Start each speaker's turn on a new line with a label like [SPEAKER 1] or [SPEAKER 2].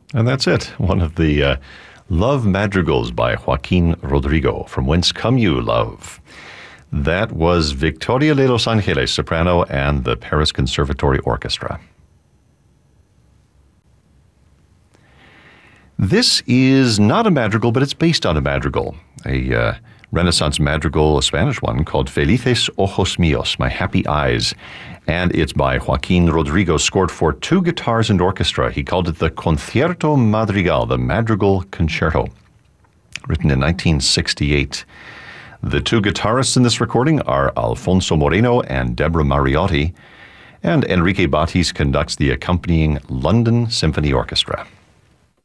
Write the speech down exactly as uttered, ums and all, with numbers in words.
[SPEAKER 1] And that's it. One of the uh, love madrigals by Joaquin Rodrigo, From Whence Come You, Love. That was Victoria de Los Angeles, soprano, and the Paris Conservatory Orchestra. This is not a madrigal, but it's based on a madrigal, a uh, Renaissance madrigal, a Spanish one, called Felices Ojos Míos, My Happy Eyes. And it's by Joaquin Rodrigo, scored for two guitars and orchestra. He called it the Concierto Madrigal, the Madrigal Concerto, written in nineteen sixty-eight. The two guitarists in this recording are Alfonso Moreno and Deborah Mariotti, and Enrique Batis conducts the accompanying London Symphony Orchestra.